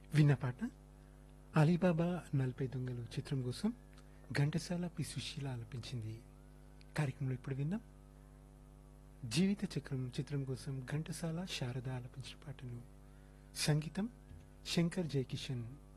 విన్న పాట అలీబాబా 40 దొంగలు చిత్రం కోసం ఘంటసాల పి సుశీల ఆలపించింది. కార్యక్రమంలో ఇప్పుడు విన్నాం జీవిత చక్రం చిత్రం కోసం ఘంటసాల శారద ఆలపించిన పాటను. సంగీతం శంకర్ జయకిషన్.